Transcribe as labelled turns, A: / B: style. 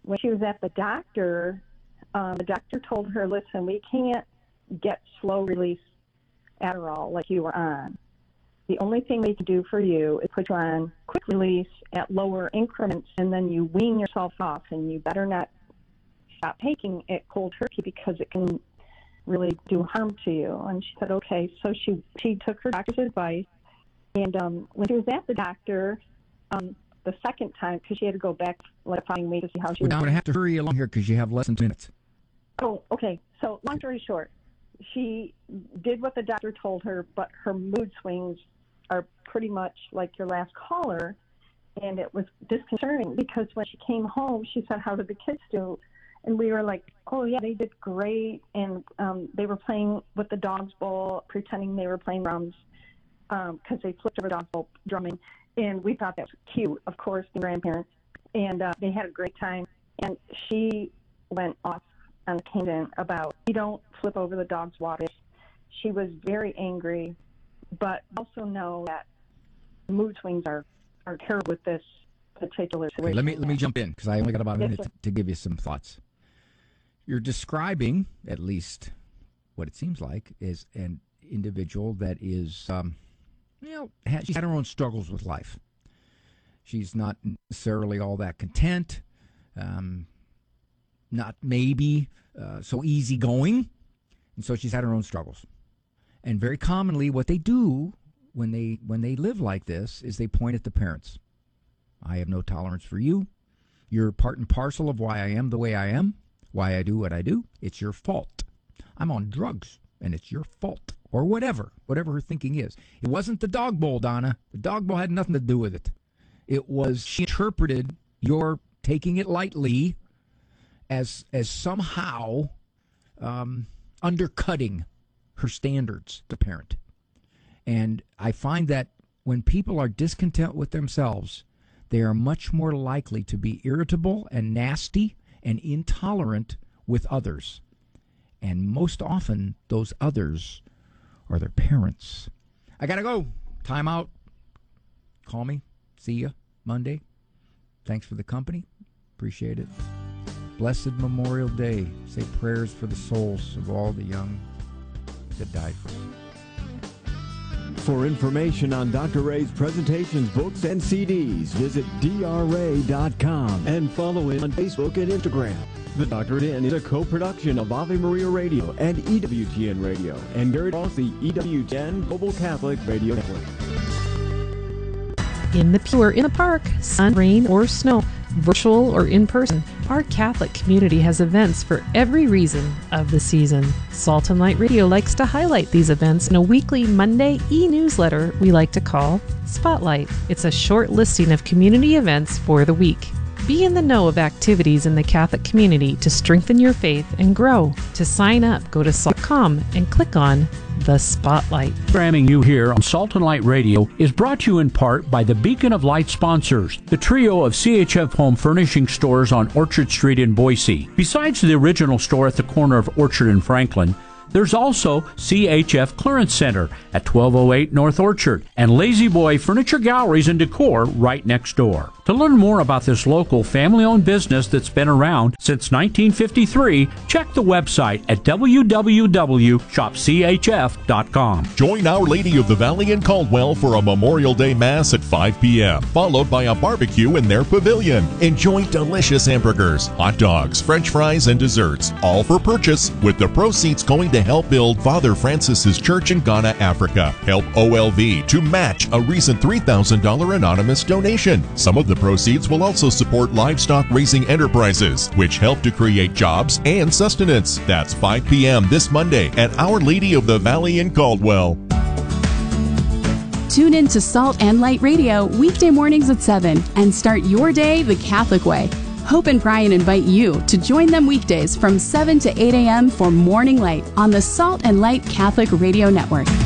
A: when she was at the doctor told her, listen, we can't get slow release Adderall like you were on. The only thing we can do for you is put you on quick release at lower increments, and then you wean yourself off, and you better not stop taking it cold turkey because it can really do harm to you. And she said, okay. So she took her doctor's advice, and when she was at the doctor the second time, because she had to go back like the following week to see how she was.
B: I'm going to have to hurry along here because you have less than 2 minutes.
A: Oh, okay. So long story short, she did what the doctor told her, but her mood swings are pretty much like your last caller, and it was disconcerting because when she came home, she said, how did the kids do? And we were like, oh, yeah, they did great, and they were playing with the dog's bowl, pretending they were playing drums because they flipped over the dog's bowl drumming, and we thought that was cute, of course, the grandparents, and they had a great time, and she went off on a tangent about, you don't flip over the dog's water. She was very angry, but also know that mood swings are terrible with this particular situation.
B: Okay, let me jump in because I only got about a minute to give you some thoughts. You're describing, at least what it seems like, is an individual that is, she's had her own struggles with life. She's not necessarily all that content, not maybe so easygoing, and so she's had her own struggles. And very commonly what they do when they live like this is they point at the parents. I have no tolerance for you. You're part and parcel of why I am the way I am, why I do what I do. It's your fault. I'm on drugs, and it's your fault, or whatever her thinking is. It wasn't the dog bowl, Donna. The dog bowl had nothing to do with it. It was she interpreted your taking it lightly as somehow undercutting her standards to parent. And I find that when people are discontent with themselves, they are much more likely to be irritable and nasty and intolerant with others. And most often, those others are their parents. I got to go. Time out. Call me. See ya Monday. Thanks for the company. Appreciate it. Blessed Memorial Day. Say prayers for the souls of all the young that died for us.
C: For information on Dr. Ray's presentations, books, and CDs, visit drray.com and follow him on Facebook and Instagram. The Doctor In is a co-production of Ave Maria Radio and EWTN Radio and Gary Ross, the EWTN Global Catholic Radio Network.
D: In the pure, in the park, sun, rain, or snow, virtual or in person, our Catholic community has events for every reason of the season. Salt and Light Radio likes to highlight these events in a weekly Monday e-newsletter we like to call Spotlight. It's a short listing of community events for the week. Be in the know of activities in the Catholic community to strengthen your faith and grow. To sign up, go to salt.com and click on the Spotlight.
E: Programming you here on Salt and Light Radio is brought to you in part by the Beacon of Light sponsors, the trio of CHF home furnishing stores on Orchard Street in Boise. Besides the original store at the corner of Orchard and Franklin, there's also CHF Clearance Center at 1208 North Orchard and Lazy Boy Furniture Galleries and Decor right next door. To learn more about this local family-owned business that's been around since 1953, check the website at www.shopchf.com.
F: Join Our Lady of the Valley in Caldwell for a Memorial Day Mass at 5 p.m., followed by a barbecue in their pavilion. Enjoy delicious hamburgers, hot dogs, French fries, and desserts, all for purchase, with the proceeds going to help build Father Francis's Church in Ghana, Africa. Help OLV to match a recent $3,000 anonymous donation. Some of the proceeds will also support livestock raising enterprises, which help to create jobs and sustenance. That's 5 p.m. this Monday at Our Lady of the Valley in Caldwell.
G: Tune in to Salt and Light Radio weekday mornings at 7 and start your day the Catholic way. Hope and Brian invite you to join them weekdays from 7 to 8 a.m. for Morning Light on the Salt and Light Catholic Radio Network.